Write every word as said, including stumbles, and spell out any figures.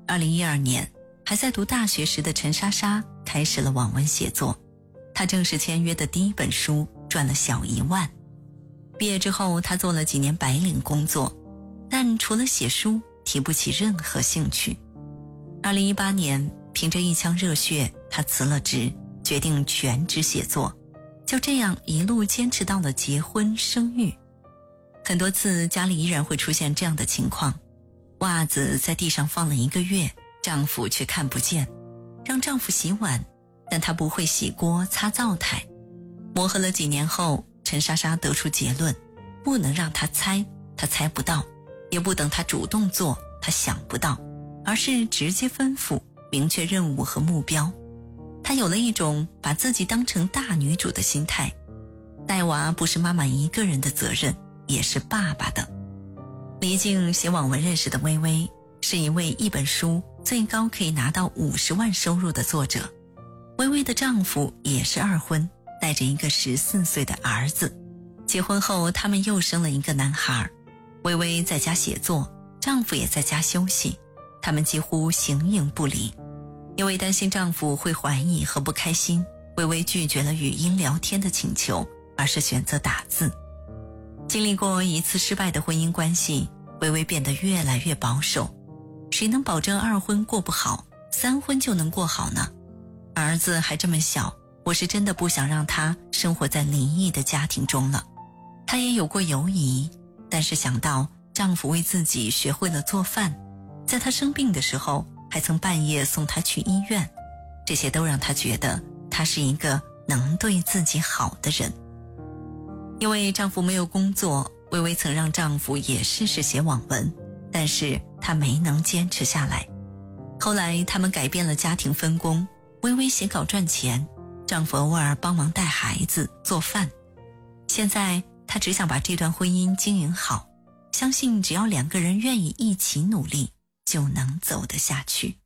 二零一二年，还在读大学时的陈莎莎开始了网文写作，她正式签约的第一本书赚了小一万。毕业之后，她做了几年白领工作，但除了写书提不起任何兴趣。二零一八年，凭着一腔热血，她辞了职，决定全职写作，就这样一路坚持到了结婚生育。很多次家里依然会出现这样的情况，袜子在地上放了一个月，丈夫却看不见，让丈夫洗碗，但他不会洗锅擦灶台。磨合了几年后，陈莎莎得出结论，不能让他猜，他猜不到，也不等他主动做，他想不到，而是直接吩咐，明确任务和目标。她有了一种把自己当成大女主的心态，带娃不是妈妈一个人的责任，也是爸爸的。离境写网文认识的微微，是一位一本书最高可以拿到五十万收入的作者。微微的丈夫也是二婚，带着一个十四岁的儿子。结婚后，他们又生了一个男孩。微微在家写作，丈夫也在家休息，他们几乎形影不离。因为担心丈夫会怀疑和不开心，微微拒绝了语音聊天的请求，而是选择打字。经历过一次失败的婚姻关系，微微变得越来越保守。谁能保证二婚过不好，三婚就能过好呢？儿子还这么小，我是真的不想让他生活在离异的家庭中了。她也有过犹疑，但是想到丈夫为自己学会了做饭，在她生病的时候还曾半夜送她去医院，这些都让她觉得他是一个能对自己好的人。因为丈夫没有工作，微微曾让丈夫也试试写网文，但是她没能坚持下来。后来他们改变了家庭分工，微微写稿赚钱，丈夫偶尔帮忙带孩子做饭。现在她只想把这段婚姻经营好，相信只要两个人愿意一起努力，就能走得下去。